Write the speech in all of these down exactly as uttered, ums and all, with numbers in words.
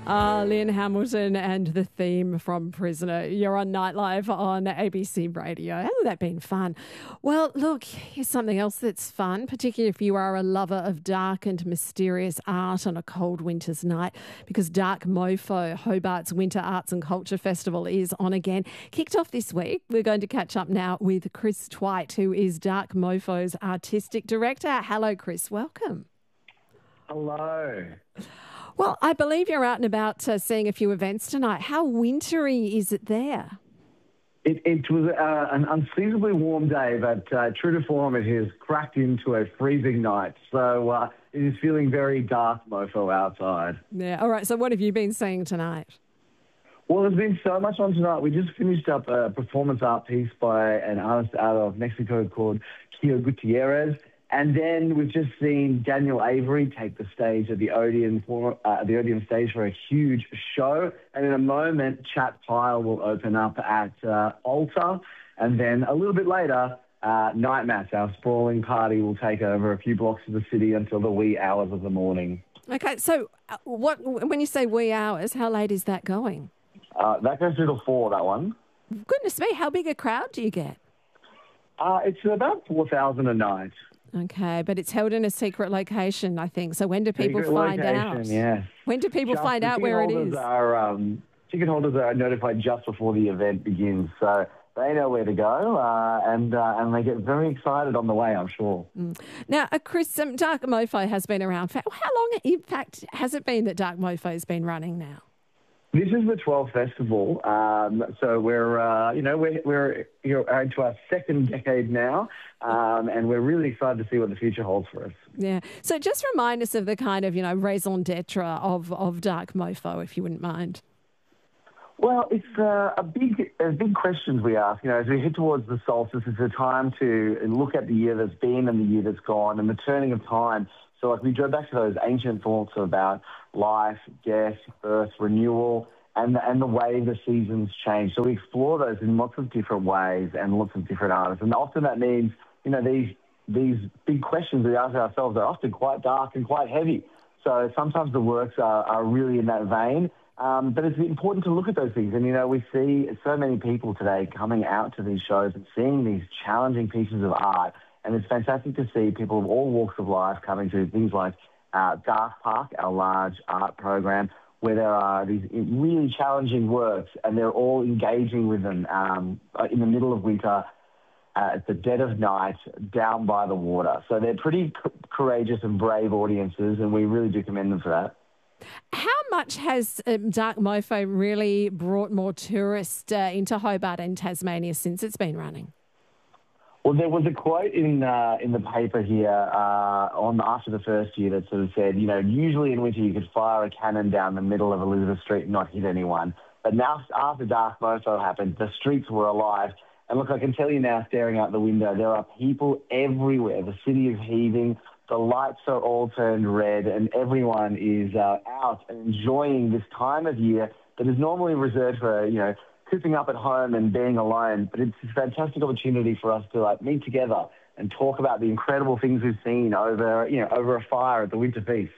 Uh, Lynn Hamilton and the theme from Prisoner. You're on Nightlife on A B C Radio. Hasn't that been fun? Well, look, here's something else that's fun, particularly if you are a lover of dark and mysterious art on a cold winter's night, because Dark Mofo, Hobart's Winter Arts and Culture Festival, is on again. Kicked off this week. We're going to catch up now with Chris Twite, who is Dark Mofo's artistic director. Hello, Chris. Welcome. Hello. Well, I believe you're out and about uh, seeing a few events tonight. How wintry is it there? It, it was uh, an unseasonably warm day, but uh, true to form, it has cracked into a freezing night. So uh, it is feeling very dark mofo outside. Yeah. All right. So what have you been seeing tonight? Well, there's been so much on tonight. We just finished up a performance art piece by an artist out of Mexico called Kio Gutierrez. And then we've just seen Daniel Avery take the stage at the Odeon, for, uh, the Odeon stage for a huge show. And in a moment, Chat Pile will open up at uh, Altar. And then a little bit later, uh, Night Mass, our sprawling party, will take over a few blocks of the city until the wee hours of the morning. Okay, so uh, what when you say wee hours, how late is that going? Uh, that goes through till four, that one. Goodness me, how big a crowd do you get? Uh, it's about four thousand a night. Okay, but it's held in a secret location, I think. So when do people secret find location, out? Yeah. When do people just, find out where it is? Are, um, ticket holders are notified just before the event begins, so they know where to go, uh, and uh, and they get very excited on the way, I'm sure. Mm. Now, uh, Chris, um, Dark Mofo has been around for how long? In fact, has it been that Dark Mofo has been running now? This is the twelfth festival, um, so we're, uh, you know, we're, we're you know, into our second decade now, um, and we're really excited to see what the future holds for us. Yeah. So just remind us of the kind of, you know, raison d'etre of, of Dark Mofo, if you wouldn't mind. Well, it's uh, a big, a big questions we ask. You know, as we head towards the solstice, it's a time to look at the year that's been and the year that's gone and the turning of time. So like we go back to those ancient thoughts about life, death, birth, renewal, and the, and the way the seasons change. So we explore those in lots of different ways and lots of different artists. And often that means, you know, these these big questions we ask ourselves are often quite dark and quite heavy. So sometimes the works are, are really in that vein. Um, but it's important to look at those things. And, you know, we see so many people today coming out to these shows and seeing these challenging pieces of art. And it's fantastic to see people of all walks of life coming to things like uh, Dark Park, our large art program, where there are these really challenging works and they're all engaging with them um, in the middle of winter uh, at the dead of night down by the water. So they're pretty c- courageous and brave audiences, and we really do commend them for that. How much has um, Dark Mofo really brought more tourists uh, into Hobart and Tasmania since it's been running? Well, there was a quote in uh, in the paper here uh, on after the first year that sort of said, you know, usually in winter you could fire a cannon down the middle of Elizabeth Street and not hit anyone. But now, after Dark Mofo happened, the streets were alive. And look, I can tell you now, staring out the window, there are people everywhere. The city is heaving. The lights are all turned red, and everyone is uh, out and enjoying this time of year that is normally reserved for, you know, cooping up at home and being alone. But it's a fantastic opportunity for us to like meet together and talk about the incredible things we've seen over, you know, over a fire at the Winter Feast.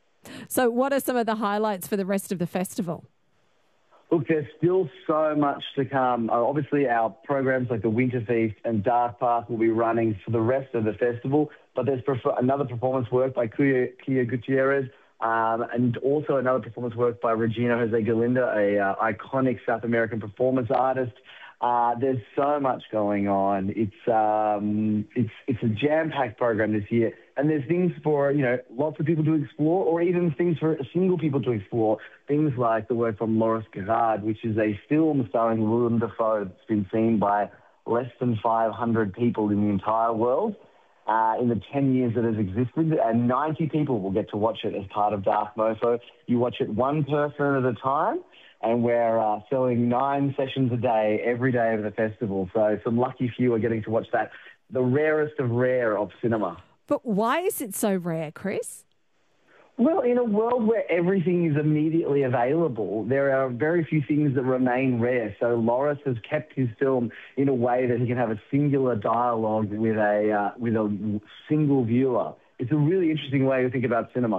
So what are some of the highlights for the rest of the festival? Look, there's still so much to come. Uh, obviously, our programs like the Winter Feast and Dark Park will be running for the rest of the festival, but there's perf- another performance work by Kio, Kio Gutierrez, Um, and also another performance work by Regina Jose Galinda, a uh, iconic South American performance artist. Uh, there's so much going on. It's um, it's it's a jam-packed program this year, and there's things for you know lots of people to explore, or even things for single people to explore. Things like the work from Loris Gerard, which is a film starring Willem Dafoe that's been seen by less than five hundred people in the entire world. Uh, in the ten years that it has existed, and ninety people will get to watch it as part of Dark Mofo. You watch it one person at a time, and we're uh, selling nine sessions a day every day of the festival. So some lucky few are getting to watch that, the rarest of rare of cinema. But why is it so rare, Chris? Well, in a world where everything is immediately available, there are very few things that remain rare. So Loris has kept his film in a way that he can have a singular dialogue with a uh, with a single viewer. It's a really interesting way to think about cinema.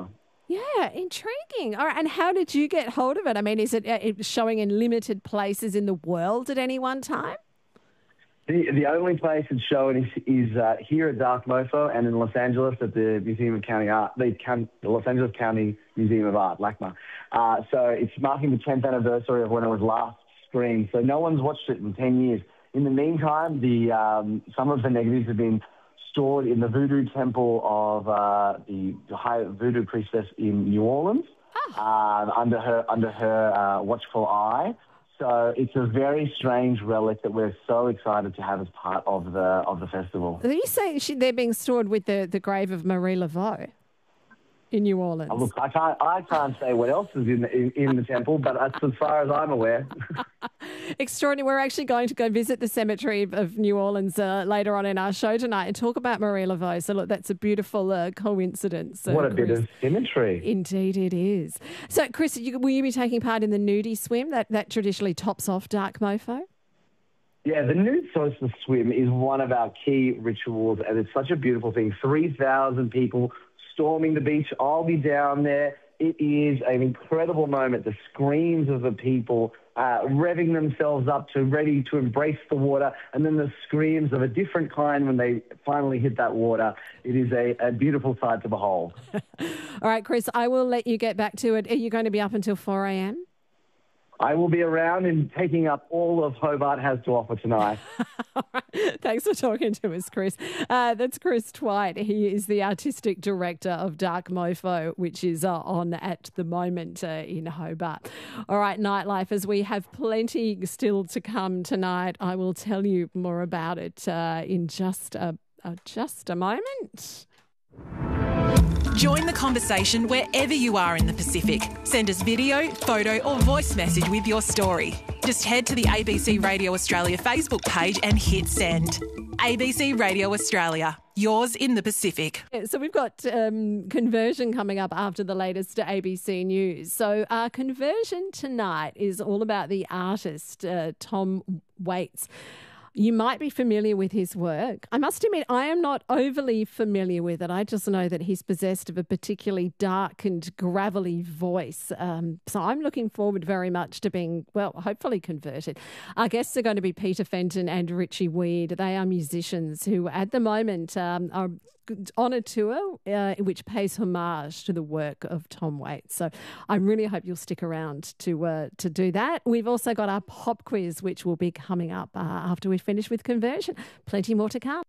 Yeah, intriguing. All right, and how did you get hold of it? I mean, is it, uh, it showing in limited places in the world at any one time? The, the only place it's showing is, is uh, here at Dark Mofo and in Los Angeles at the Museum of County Art, the, the Los Angeles County Museum of Art, LACMA. Uh, so it's marking the tenth anniversary of when it was last screened. So no one's watched it in ten years. In the meantime, the um, some of the negatives have been stored in the voodoo temple of uh, the high voodoo priestess in New Orleans, oh. uh, under her under her uh, watchful eye. So it's a very strange relic that we're so excited to have as part of the of the festival. Are you saying she, they're being stored with the, the grave of Marie Laveau in New Orleans? Oh, look, I can't I can't say what else is in the, in, in the temple, but that's as far as I'm aware. Extraordinary. We're actually going to go visit the cemetery of New Orleans uh, later on in our show tonight and talk about Marie Laveau. So, look, that's a beautiful uh, coincidence. Uh, what a Chris. bit of symmetry. Indeed it is. So, Chris, you, will you be taking part in the nudie swim that, that traditionally tops off Dark Mofo? Yeah, the nude solstice swim is one of our key rituals, and it's such a beautiful thing. three thousand people storming the beach. I'll be down there. It is an incredible moment. The screams of the people uh, revving themselves up to ready to embrace the water, and then the screams of a different kind when they finally hit that water. It is a, a beautiful sight to behold. All right, Chris, I will let you get back to it. Are you going to be up until four a.m.? I will be around and taking up all of Hobart has to offer tonight. Thanks for talking to us, Chris. Uh, that's Chris Twite. He is the artistic director of Dark Mofo, which is uh, on at the moment uh, in Hobart. All right, Nightlife, as we have plenty still to come tonight, I will tell you more about it uh, in just a, uh, just a moment. Join the conversation wherever you are in the Pacific. Send us video, photo or voice message with your story. Just head to the A B C Radio Australia Facebook page and hit send. A B C Radio Australia, yours in the Pacific. So we've got um, conversion coming up after the latest A B C News. So our conversion tonight is all about the artist uh, Tom Waits. You might be familiar with his work. I must admit, I am not overly familiar with it. I just know that he's possessed of a particularly dark and gravelly voice. Um, so I'm looking forward very much to being, well, hopefully converted. Our guests are going to be Peter Fenton and Richie Weed. They are musicians who at the moment um, are on a tour uh, which pays homage to the work of Tom Waits. So I really hope you'll stick around to uh, to do that. We've also got our pop quiz, which will be coming up uh, after we finish with conversion. Plenty more to come.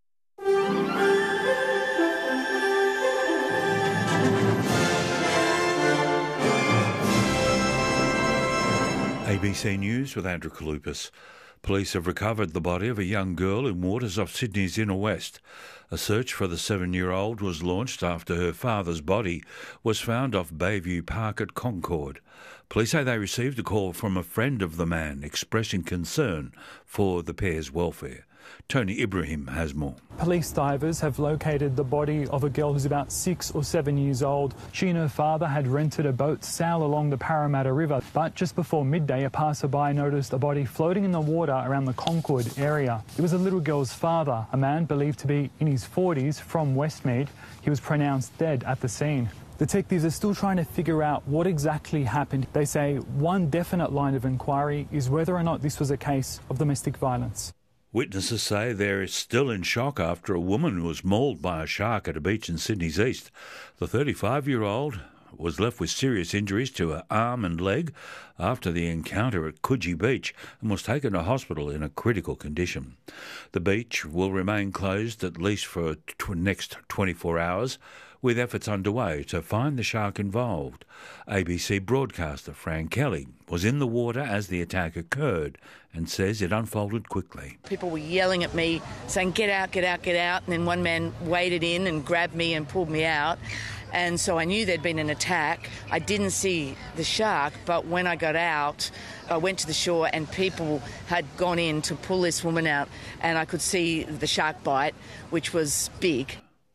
A B C News with Andrew Kalupas. Police have recovered the body of a young girl in waters off Sydney's inner west. A search for the seven-year-old was launched after her father's body was found off Bayview Park at Concord. Police say they received a call from a friend of the man expressing concern for the pair's welfare. Tony Ibrahim has more. Police divers have located the body of a girl who's about six or seven years old. She and her father had rented a boat to sail along the Parramatta River, but just before midday a passerby noticed a body floating in the water around the Concord area. It was a little girl's father, a man believed to be in his forties from Westmead. He was pronounced dead at the scene. Detectives are still trying to figure out what exactly happened. They say one definite line of inquiry is whether or not this was a case of domestic violence. Witnesses say they're still in shock after a woman was mauled by a shark at a beach in Sydney's east. The thirty-five-year-old was left with serious injuries to her arm and leg after the encounter at Coogee Beach and was taken to hospital in a critical condition. The beach will remain closed at least for the next twenty-four hours, with efforts underway to find the shark involved. A B C broadcaster Fran Kelly was in the water as the attack occurred and says it unfolded quickly. People were yelling at me, saying, get out, get out, get out, and then one man waded in and grabbed me and pulled me out. And so I knew there'd been an attack. I didn't see the shark, but when I got out, I went to the shore and people had gone in to pull this woman out, and I could see the shark bite, which was big.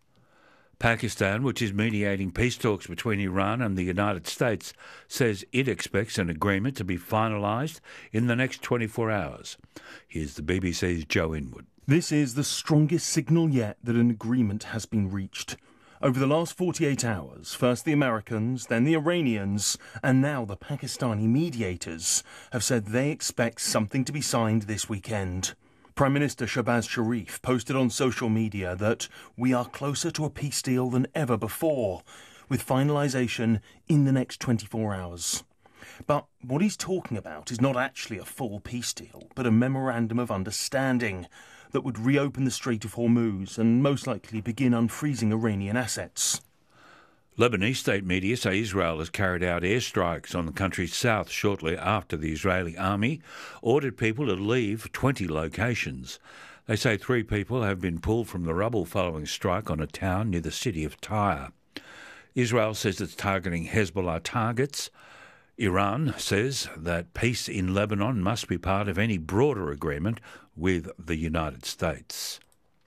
Pakistan, which is mediating peace talks between Iran and the United States, says it expects an agreement to be finalised in the next twenty-four hours. Here's the B B C's Joe Inwood. This is the strongest signal yet that an agreement has been reached. Over the last forty-eight hours, first the Americans, then the Iranians, and now the Pakistani mediators have said they expect something to be signed this weekend. Prime Minister Shahbaz Sharif posted on social media that we are closer to a peace deal than ever before, with finalisation in the next twenty-four hours. But what he's talking about is not actually a full peace deal, but a memorandum of understanding that would reopen the Strait of Hormuz and most likely begin unfreezing Iranian assets. Lebanese state media say Israel has carried out airstrikes on the country's south shortly after the Israeli army ordered people to leave twenty locations. They say three people have been pulled from the rubble following a strike on a town near the city of Tyre. Israel says it's targeting Hezbollah targets. Iran says that peace in Lebanon must be part of any broader agreement with the United States.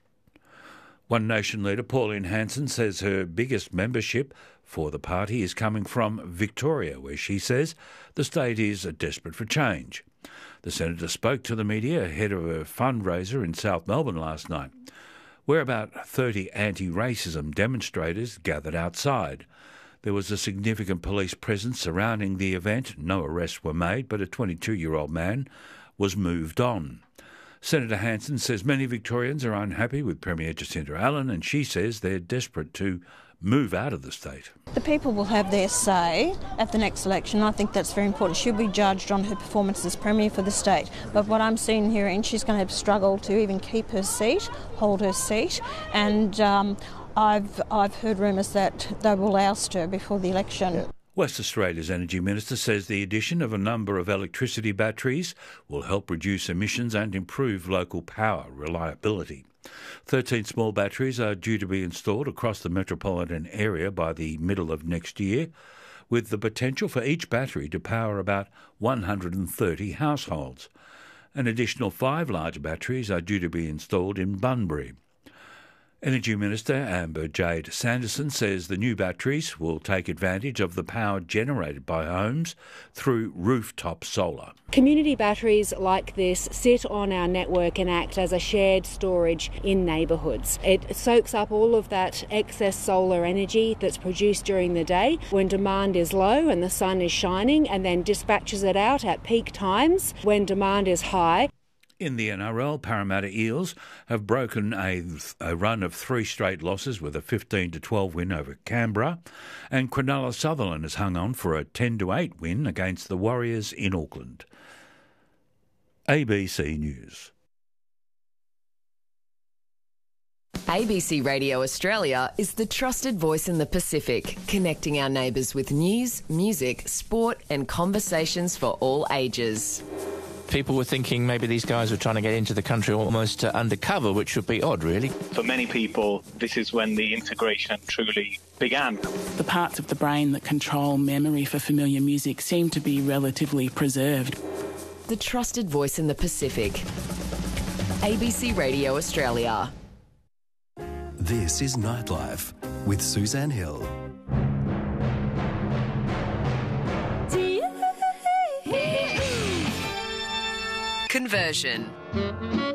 One Nation leader, Pauline Hanson, says her biggest membership for the party is coming from Victoria, where she says the state is desperate for change. The senator spoke to the media ahead of a fundraiser in South Melbourne last night, where about thirty anti-racism demonstrators gathered outside. There was a significant police presence surrounding the event. No arrests were made, but a twenty-two-year-old man was moved on. Senator Hanson says many Victorians are unhappy with Premier Jacinda Allen, and she says they're desperate to move out of the state. The people will have their say at the next election. I think that's very important. She'll be judged on her performance as Premier for the state. But what I'm seeing here, and she's going to struggle to even keep her seat, hold her seat, and um, I've I've heard rumours that they will oust her before the election. Yeah. West Australia's Energy Minister says the addition of a number of electricity batteries will help reduce emissions and improve local power reliability. Thirteen small batteries are due to be installed across the metropolitan area by the middle of next year, with the potential for each battery to power about one hundred thirty households. An additional five large batteries are due to be installed in Bunbury. Energy Minister Amber Jade Sanderson says the new batteries will take advantage of the power generated by homes through rooftop solar. Community batteries like this sit on our network and act as a shared storage in neighbourhoods. It soaks up all of that excess solar energy that's produced during the day when demand is low and the sun is shining, and then dispatches it out at peak times when demand is high. In the N R L, Parramatta Eels have broken a, a run of three straight losses with a fifteen to twelve win over Canberra, and Cronulla Sutherland has hung on for a ten to eight win against the Warriors in Auckland. A B C News. A B C Radio Australia is the trusted voice in the Pacific, connecting our neighbours with news, music, sport and conversations for all ages. People were thinking maybe these guys were trying to get into the country almost uh, undercover, which would be odd, really. For many people, this is when the integration truly began. The parts of the brain that control memory for familiar music seem to be relatively preserved. The trusted voice in the Pacific. A B C Radio Australia. This is Nightlife with Suzanne Hill. Conversion.